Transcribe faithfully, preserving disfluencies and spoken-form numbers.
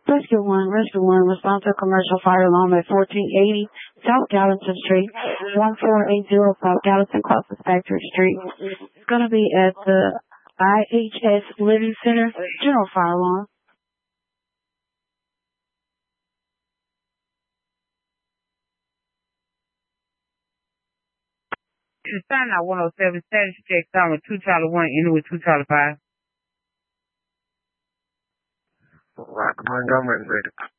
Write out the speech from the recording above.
Rescue one, Rescue one, respond to a commercial fire alarm at fourteen eighty South Gallatin Street, one four eight zero South Gallatin, crosses Factory Street. It's going to be at the I H S Living Center, general fire alarm. Sign out one oh seven, status check, sign with two Charlie one, ending with two Charlie five. Rock Montgomery, ready.